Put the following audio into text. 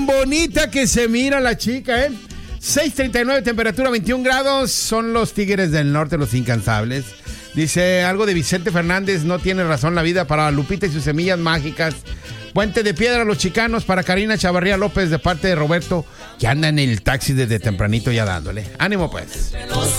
tan bonita que se mira la chica, 6:39, temperatura 21 grados. Son los Tigres del Norte, los incansables. Dice algo de Vicente Fernández, no tiene razón la vida, para Lupita y sus semillas mágicas. Puente de Piedra, Los Chicanos, para Karina Chavarría López, de parte de Roberto, que anda en el taxi desde tempranito ya dándole. Ánimo pues.